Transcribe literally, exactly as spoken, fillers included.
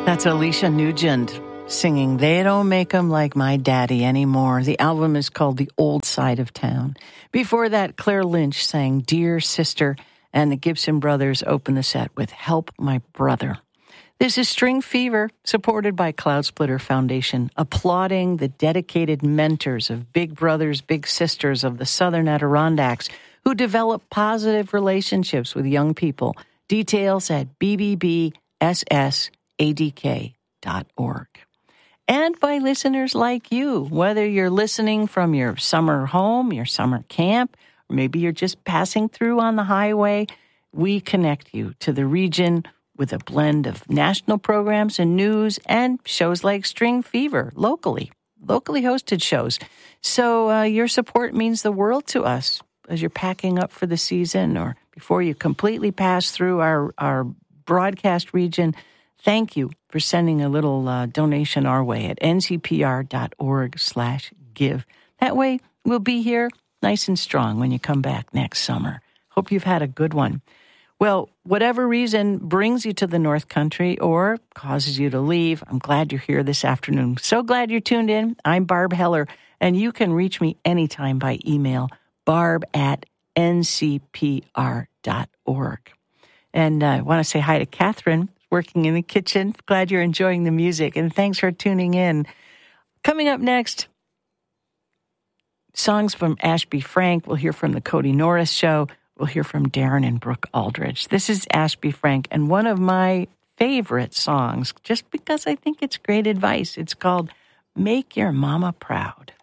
That's Alicia Nugent singing They Don't Make 'Em Like My Daddy Anymore. The album is called The Old Side of Town. Before that, Claire Lynch sang Dear Sister, and the Gibson Brothers opened the set with Help My Brother. This is String Fever, supported by Cloud Splitter Foundation, applauding the dedicated mentors of Big Brothers, Big Sisters of the Southern Adirondacks who develop positive relationships with young people. Details at b b b s s a d k dot org. And by listeners like you, whether you're listening from your summer home, your summer camp, or maybe you're just passing through on the highway, we connect you to the region with a blend of national programs and news and shows like String Fever, locally, locally hosted shows. So uh, your support means the world to us as you're packing up for the season or before you completely pass through our, our broadcast region. Thank you for sending a little uh, donation our way at n c p r dot org slash give. That way, we'll be here nice and strong when you come back next summer. Hope you've had a good one. Well, whatever reason brings you to the North Country or causes you to leave, I'm glad you're here this afternoon. So glad you're tuned in. I'm Barb Heller, and you can reach me anytime by email, barb at n c p r dot org. And uh, I want to say hi to Catherine, working in the kitchen. Glad you're enjoying the music, and thanks for tuning in. Coming up next, songs from Ashby Frank. We'll hear from the Cody Norris Show. We'll hear from Darren and Brooke Aldridge. This is Ashby Frank, and one of my favorite songs, just because I think it's great advice. It's called Make Your Mama Proud.